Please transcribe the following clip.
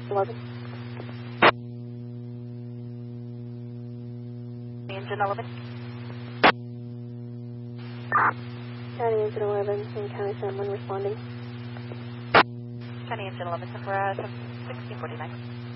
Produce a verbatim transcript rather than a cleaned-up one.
eleven. Engine eleven. County Engine eleven and County someone responding. County Engine eleven, Tempora sixteen forty-nine.